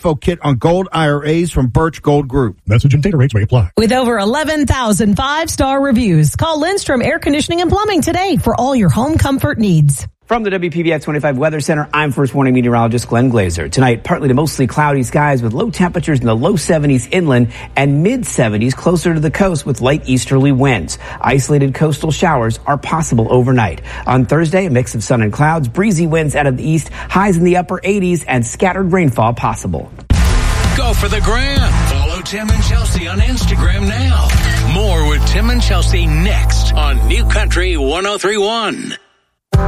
info kit on gold IRAs from Birch Gold Group. Message and data rates may apply. With over 11,000 five-star reviews, call Lindstrom Air Conditioning and Plumbing today for all your home comfort needs. From the WPBX 25 Weather Center, I'm First Warning Meteorologist Glenn Glazer. Tonight, partly to mostly cloudy skies with low temperatures in the low 70s inland and mid-70s closer to the coast with light easterly winds. Isolated coastal showers are possible overnight. On Thursday, a mix of sun and clouds, breezy winds out of the east, highs in the upper 80s, and scattered rainfall possible. Go for the gram. Follow Tim and Chelsea on Instagram now. More with Tim and Chelsea next on New Country 103.1.